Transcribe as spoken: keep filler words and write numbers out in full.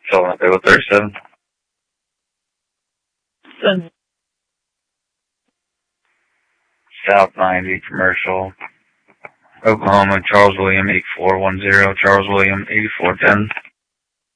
Philadelphia thirty-seven. Send. South ninety, commercial. Oklahoma, Charles William, eighty-four ten, Charles William, eighty-four ten.